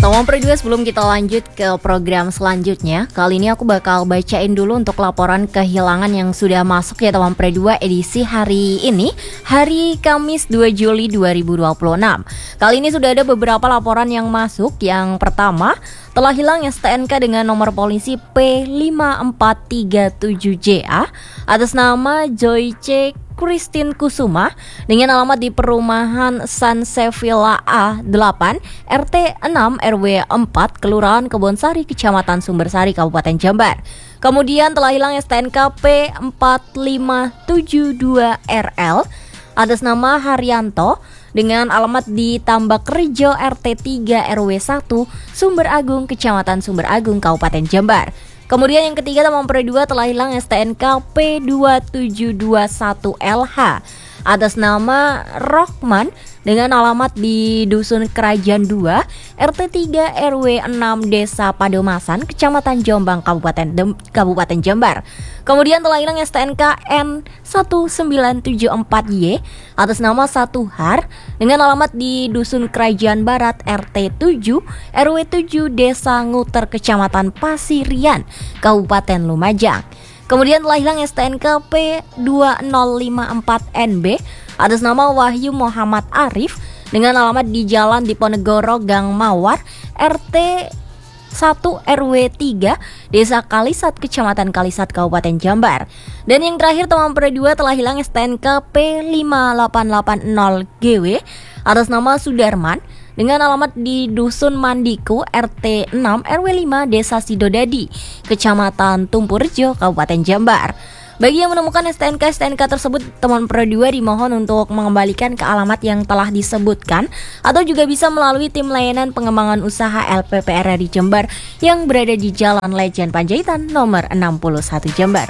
Teman Pro 2, sebelum kita lanjut ke program selanjutnya, kali ini aku bakal bacain dulu untuk laporan kehilangan yang sudah masuk ya teman Pro 2 edisi hari ini, hari Kamis 2 Juli 2026. Kali ini sudah ada beberapa laporan yang masuk. Yang pertama, telah hilang STNK dengan nomor polisi P5437JA atas nama Joy C. Christine Kusuma dengan alamat di perumahan San Sevilla A8 RT 6 RW 4 Kelurahan Kebonsari Kecamatan Sumbersari Kabupaten Jember. Kemudian telah hilang STNK P4572RL atas nama Haryanto dengan alamat di Tambak Rejo RT 3 RW 1 Sumber Agung Kecamatan Sumber Agung Kabupaten Jember. Kemudian yang ketiga, teman Pro 2, telah hilang STNK P2721LH atas nama Rohman dengan alamat di Dusun Kerajaan 2 RT 3 RW 6 Desa Padomasan Kecamatan Jombang Kabupaten Jember. Kemudian telah hilang STNK N1974Y atas nama Satuhar dengan alamat di Dusun Kerajaan Barat RT 7 RW 7 Desa Nguter Kecamatan Pasirian Kabupaten Lumajang. Kemudian telah hilang STNK P2054NB atas nama Wahyu Muhammad Arif dengan alamat di Jalan Diponegoro Gang Mawar RT 1 RW 3 Desa Kalisat Kecamatan Kalisat Kabupaten Jember. Dan yang terakhir, teman Pro 2, telah hilang STNK P5880GW atas nama Sudarman dengan alamat di Dusun Mandiku RT 6 RW 5 Desa Sidodadi Kecamatan Tumpurjo Kabupaten Jember. Bagi yang menemukan STNK tersebut, teman Pro 2 dimohon untuk mengembalikan ke alamat yang telah disebutkan atau juga bisa melalui tim layanan pengembangan usaha LPPR di Jember yang berada di Jalan Lejen Panjaitan nomor 61 Jember.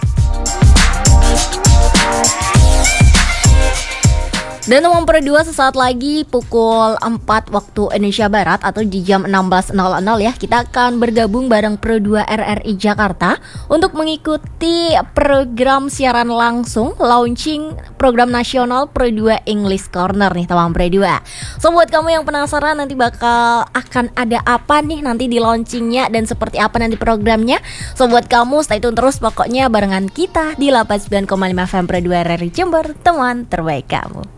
Dan teman Pro 2, sesaat lagi pukul 4 waktu Indonesia Barat atau di jam 16.00 ya, kita akan bergabung bareng Pro 2 RRI Jakarta untuk mengikuti program siaran langsung launching program nasional Pro 2 English Corner nih teman Pro 2. So buat kamu yang penasaran nanti akan ada apa nih nanti di launchingnya dan seperti apa nanti programnya, so buat kamu stay tune terus pokoknya barengan kita di 89,5 FM Pro 2 RRI Jember, teman terbaik kamu.